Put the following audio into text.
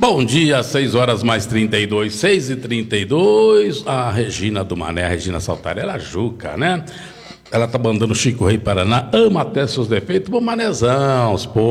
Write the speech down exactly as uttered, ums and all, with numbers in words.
Bom dia, seis horas mais trinta e dois, seis e trinta e dois. A Regina do Mané, a Regina Saltarella, a Juca, né? Ela tá mandando Chico Rei Paraná, ama até seus defeitos. Bom, Manezão, os